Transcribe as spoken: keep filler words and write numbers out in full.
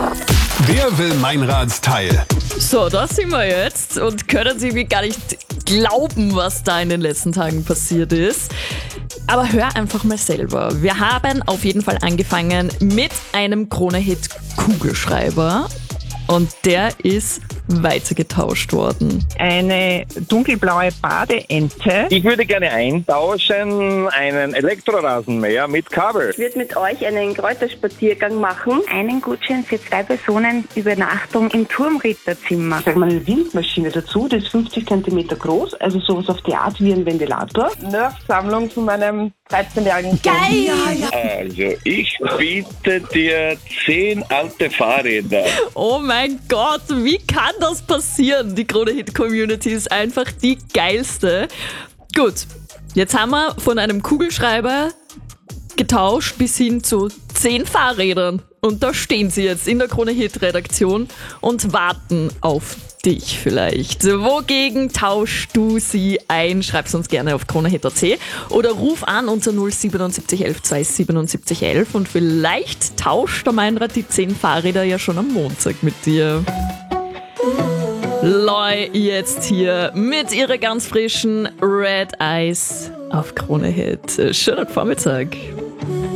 Wer will Meinradsteil? So, da sind wir jetzt und können Sie mir gar nicht glauben, was da in den letzten Tagen passiert ist. Aber hör einfach mal selber. Wir haben auf jeden Fall angefangen mit einem Krone-Hit-Kugelschreiber und der ist weitergetauscht worden. Eine dunkelblaue Badeente. Ich würde gerne eintauschen einen Elektrorasenmäher mit Kabel. Ich würde mit euch einen Kräuterspaziergang machen. Einen Gutschein für zwei Personen Übernachtung im Turmritterzimmer. Ich sage mal eine Windmaschine dazu, die ist fünfzig Zentimeter groß, also sowas auf die Art wie ein Ventilator. Nerf-Sammlung von meinem dreizehnjährigen Sohn. Geil! Also, ich biete dir zehn alte Fahrräder. Oh mein Gott, wie kann das passieren? Die Krone-Hit-Community ist einfach die geilste. Gut, jetzt haben wir von einem Kugelschreiber getauscht bis hin zu zehn Fahrrädern. Und da stehen sie jetzt in der Krone-Hit-Redaktion und warten auf dich vielleicht. Wogegen tauschst du sie ein? Schreib's uns gerne auf kronehit punkt a t oder ruf an unter null siebenundsiebzig elf zweihundertsiebenundsiebzig elf und vielleicht tauscht der Meinrad die zehn Fahrräder ja schon am Montag mit dir. Loi jetzt hier mit ihrer ganz frischen Red Eyes auf Krone Hit. Schönen Vormittag.